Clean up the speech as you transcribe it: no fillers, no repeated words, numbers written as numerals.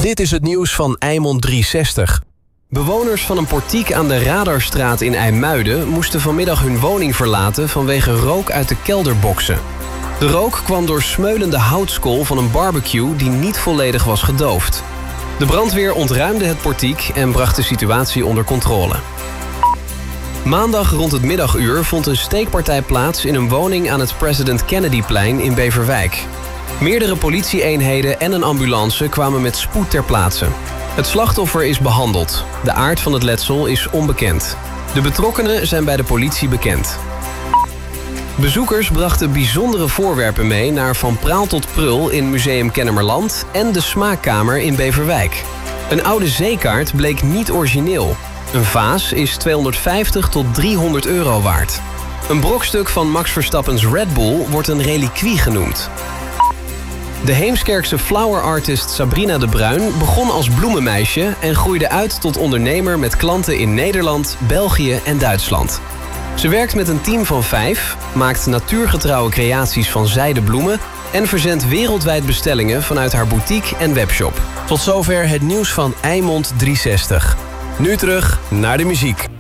Dit is het nieuws van Eimond 360. Bewoners van een portiek aan de Radarstraat in IJmuiden moesten vanmiddag hun woning verlaten vanwege rook uit de kelderboxen. De rook kwam door smeulende houtskool van een barbecue die niet volledig was gedoofd. De brandweer ontruimde het portiek en bracht de situatie onder controle. Maandag rond het middaguur vond een steekpartij plaats in een woning aan het President Kennedyplein in Beverwijk. Meerdere politieeenheden en een ambulance kwamen met spoed ter plaatse. Het slachtoffer is behandeld. De aard van het letsel is onbekend. De betrokkenen zijn bij de politie bekend. Bezoekers brachten bijzondere voorwerpen mee naar Van Praal tot Prul in Museum Kennemerland en de Smaakkamer in Beverwijk. Een oude zeekaart bleek niet origineel. Een vaas is 250 tot 300 euro waard. Een brokstuk van Max Verstappens Red Bull wordt een reliquie genoemd. De Heemskerkse flower artist Sabrina de Bruin begon als bloemenmeisje en groeide uit tot ondernemer met klanten in Nederland, België en Duitsland. Ze werkt met een team van 5, maakt natuurgetrouwe creaties van zijdebloemen en verzendt wereldwijd bestellingen vanuit haar boutique en webshop. Tot zover het nieuws van Eimond 360. Nu terug naar de muziek.